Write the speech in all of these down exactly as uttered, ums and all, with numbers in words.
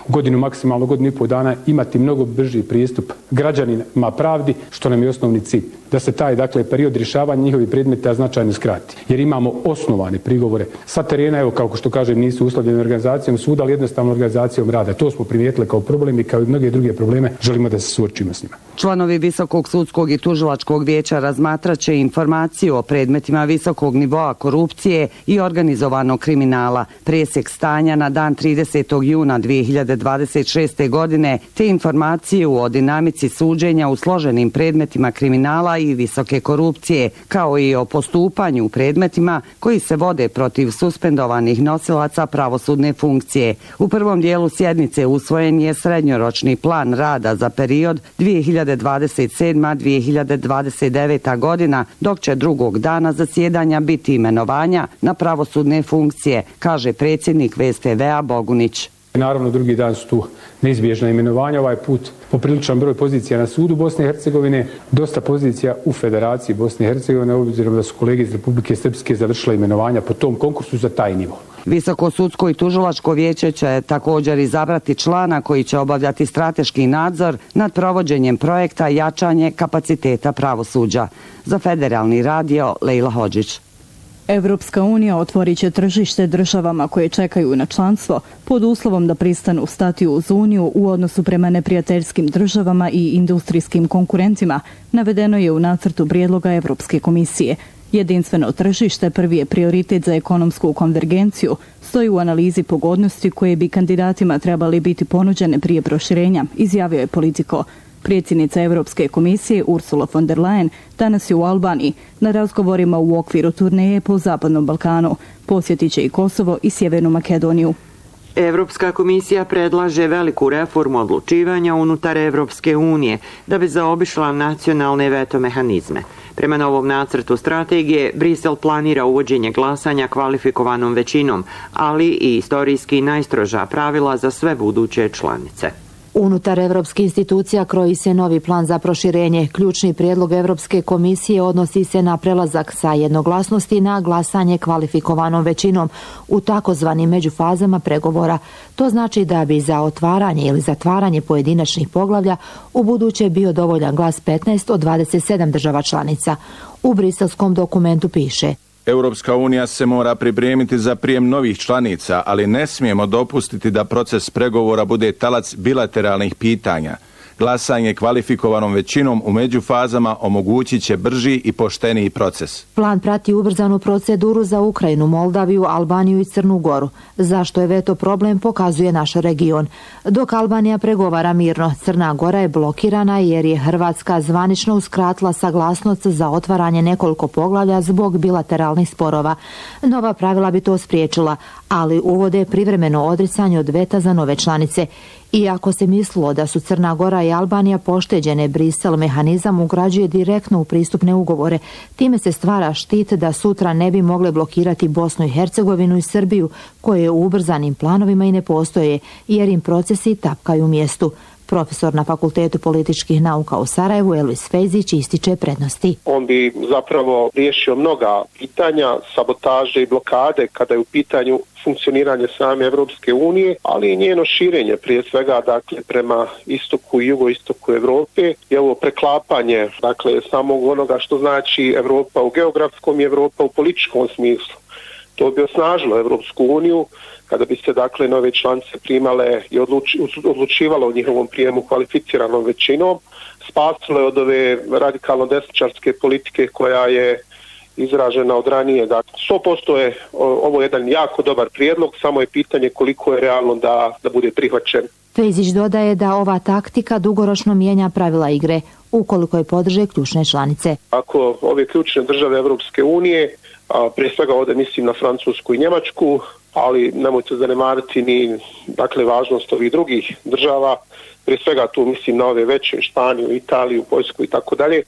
godinu, maksimalno godinu i pol dana imati mnogo brži pristup građanima pravdi, što nam je osnovni cilj. Da se taj, dakle, period rješavanja njihovih predmeta značajno skrati. Jer imamo osnovane prigovore sa terena, evo, kako što kažem, nisu uslovljeni organizacijom suda, ali jednostavno organizacijom rada. To smo primijetili kao problem i kao i mnoge druge probleme želimo da se suočimo s njima. Članovi Visokog sudskog i tužilačkog vijeća razmatraće informaciju o predmetima visokog nivoa korupcije i organizovanog kriminala, presjek stanja na dan tridesetog juna dvije hiljade dvadeset šeste. godine, te informaciju o dinamici suđenja u složenim predmetima kriminala i visoke korupcije, kao i o postupanju u predmetima koji se vode protiv suspendovanih nosilaca pravosudne funkcije. U prvom dijelu sjednice usvojen je srednjoročni plan rada za period dvije hiljade dvadeset sedma do dvije hiljade dvadeset deveta. godina, dok će drugog dana zasjedanja biti imenovanja na pravosudne funkcije, kaže predsjednik V S P V-a Bogunić. Naravno, drugi dan su tu neizbježna imenovanja, ovaj put popriličan broj pozicija na sudu Bosne i Hercegovine, dosta pozicija u Federaciji Bosne i Hercegovine, obzirom da su kolege iz Republike Srpske završile imenovanja po tom konkursu za taj nivo. Visoko sudsko i tužilačko vijeće će također izabrati člana koji će obavljati strateški nadzor nad provođenjem projekta jačanje kapaciteta pravosuđa. Za Federalni radio, Lejla Hodžić. Evropska unija otvorit će tržište državama koje čekaju na članstvo pod uslovom da pristanu stati uz uniju u odnosu prema neprijateljskim državama i industrijskim konkurentima, navedeno je u nacrtu prijedloga Evropske komisije. Jedinstveno tržište prvi je prioritet za ekonomsku konvergenciju, stoji u analizi pogodnosti koje bi kandidatima trebali biti ponuđene prije proširenja, izjavio je Politico. Predsjednica Evropske komisije Ursula von der Leyen danas je u Albaniji na razgovorima u okviru turneje po Zapadnom Balkanu. Posjetit će i Kosovo i Sjevernu Makedoniju. Evropska komisija predlaže veliku reformu odlučivanja unutar Evropske unije da bi zaobišla nacionalne veto mehanizme. Prema novom nacrtu strategije, Brisel planira uvođenje glasanja kvalifikovanom većinom, ali i istorijski najstroža pravila za sve buduće članice. Unutar evropskih institucija kroji se novi plan za proširenje. Ključni prijedlog Evropske komisije odnosi se na prelazak sa jednoglasnosti na glasanje kvalifikovanom većinom u takozvanim međufazama pregovora. To znači da bi za otvaranje ili zatvaranje pojedinačnih poglavlja u buduće bio dovoljan glas petnaest od dvadeset sedam država članica. U briselskom dokumentu piše: Europska unija se mora pripremiti za prijem novih članica, ali ne smijemo dopustiti da proces pregovora bude talac bilateralnih pitanja. Glasanje kvalifikovanom većinom u međufazama omogućit će brži i pošteniji proces. Plan prati ubrzanu proceduru za Ukrajinu, Moldaviju, Albaniju i Crnu Goru. Zašto je veto problem, pokazuje naš region. Dok Albanija pregovara mirno, Crna Gora je blokirana jer je Hrvatska zvanično uskratila saglasnost za otvaranje nekoliko poglavlja zbog bilateralnih sporova. Nova pravila bi to spriječila, ali uvode privremeno odricanje od veta za nove članice. Iako se mislilo da su Crna Gora i Albanija pošteđene, Brisel mehanizam ugrađuje direktno u pristupne ugovore. Time se stvara štit da sutra ne bi mogle blokirati Bosnu i Hercegovinu i Srbiju, koje u ubrzanim planovima i ne postoje, jer im procesi tapkaju u mjestu. Profesor na Fakultetu političkih nauka u Sarajevu, Elvis Fejzić, ističe prednosti. On bi zapravo riješio mnoga pitanja, sabotaže i blokade kada je u pitanju funkcioniranje same Evropske unije, ali i njeno širenje, prije svega dakle prema istoku i jugoistoku Evrope, je ovo preklapanje dakle samog onoga što znači Evropa u geografskom i Evropa u političkom smislu. To bi osnažilo Evropsku uniju kada bi se dakle nove članice primale i odluči, odlučivalo o njihovom prijemu kvalificiranom većinom, spasile od ove radikalno desničarske politike koja je izražena od ranije. Dakle, sto posto je ovo jedan jako dobar prijedlog, samo je pitanje koliko je realno da, da bude prihvaćen. Fejzić dodaje da ova taktika dugoročno mijenja pravila igre, ukoliko je podrže ključne članice. Ako ove ključne države Evropske unije, a prije svega ovdje mislim na Francusku i Njemačku, ali nemojte zanemariti ni dakle važnost ovih drugih država, prije svega tu mislim na ove veće, Španiju, Italiju, Poljsku i tako dalje.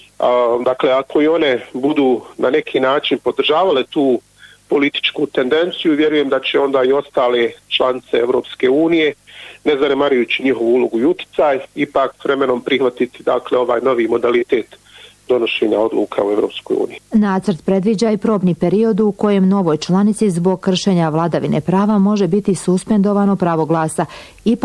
Dakle, ako i one budu na neki način podržavale tu političku tendenciju, vjerujem da će onda i ostale članice Evropske unije, ne zanemarujući njihovu ulogu i utjecaj, ipak vremenom prihvatiti dakle ovaj novi modalitet donošenja odluka u Evropskoj uniji. Nacrt predviđa i probni period u kojem novoj članici zbog kršenja vladavine prava može biti suspendovano pravo glasa. Ipak